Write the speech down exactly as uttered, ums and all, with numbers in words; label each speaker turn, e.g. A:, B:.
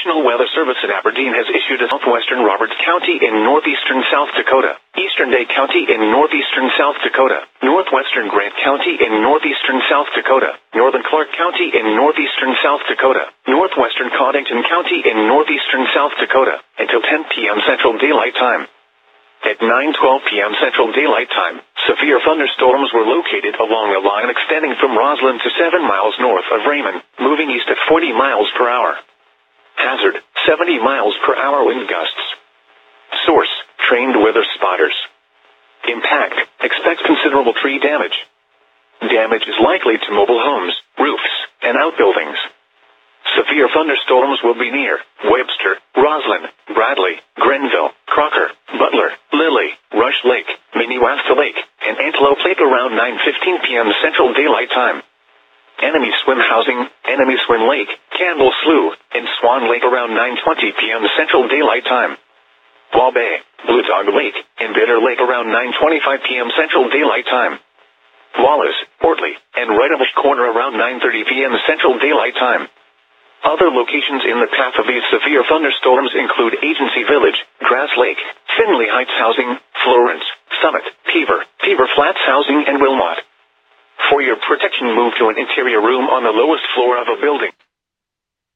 A: National Weather Service in Aberdeen has issued a southwestern Roberts County in northeastern South Dakota, eastern Day County in northeastern South Dakota, northwestern Grant County in northeastern South Dakota, northern Clark County in northeastern South Dakota, northwestern Coddington County in northeastern South Dakota, until ten p m Central Daylight Time. At nine twelve p m Central Daylight Time, severe thunderstorms were located along a line extending from Roslyn to seven miles north of Raymond, moving east at forty miles per hour. Hazard, seventy miles per hour wind gusts. Source, trained weather spotters. Impact, expect considerable tree damage. Damage is likely to mobile homes, roofs, and outbuildings. Severe thunderstorms will be near Webster, Roslyn, Bradley, Grenville, Crocker, Butler, Lily, Rush Lake, Minnewaska Lake, and Antelope Lake around nine fifteen p m Central Daylight Time. Enemy Swim Housing, Enemy Swim Lake, Campbell Slough, and Swan Lake around nine twenty p m Central Daylight Time. Waubay, Blue Dog Lake, and Bitter Lake around nine twenty-five p m Central Daylight Time. Wallace, Ortley, and Wrightabush Corner around nine thirty p m Central Daylight Time. Other locations in the path of these severe thunderstorms include Agency Village, Grass Lake, Finley Heights Housing, Florence, Summit, Beaver, Beaver Flats Housing, and Wilmot. For your protection, move to an interior room on the lowest floor of a building.